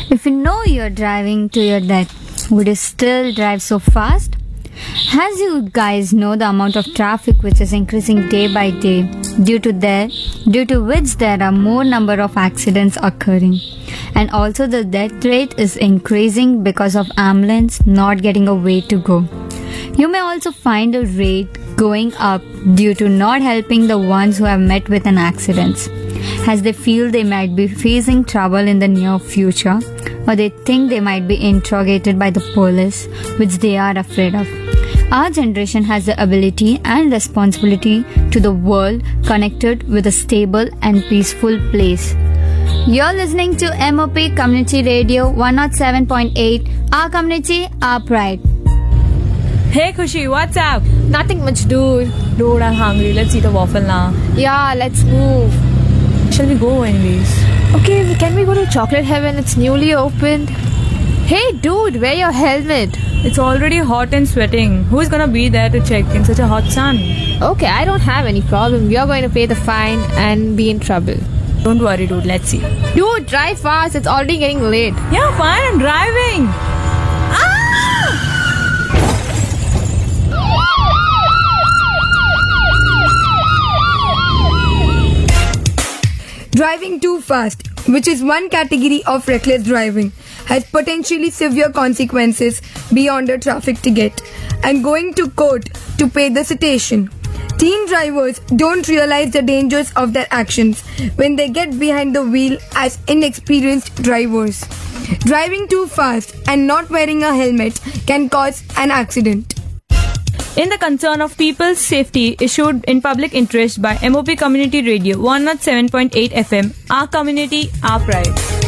If you know you're driving to your death, would you still drive so fast? As you guys know, the amount of traffic which is increasing day by day, due to which there are more number of accidents occurring, and also the death rate is increasing because of ambulance not getting a way to go. You may also find a rate going up due to not helping the ones who have met with an accident, as they feel they might be facing trouble in the near future, or they think they might be interrogated by the police, which they are afraid of. Our generation has the ability and responsibility to the world connected with a stable and peaceful place. You're listening to MOP Community Radio 107.8, our community, our pride. Hey Khushi, what's up? Nothing much, dude. Dude, I'm hungry. Let's eat a waffle now. Yeah, let's move. Shall we go anyways? Okay, can we go to Chocolate Heaven? It's newly opened. Hey, dude, wear your helmet. It's already hot and sweating. Who's gonna be there to check in such a hot sun? Okay, I don't have any problem. We are going to pay the fine and be in trouble. Don't worry, dude. Let's see. Dude, drive fast. It's already getting late. Yeah, fine. I'm driving. Driving too fast, which is one category of reckless driving, has potentially severe consequences beyond a traffic ticket and going to court to pay the citation. Teen drivers don't realize the dangers of their actions when they get behind the wheel as inexperienced drivers. Driving too fast and not wearing a helmet can cause an accident. In the concern of people's safety issued in public interest by MOP Community Radio 107.8 FM, our community, our pride.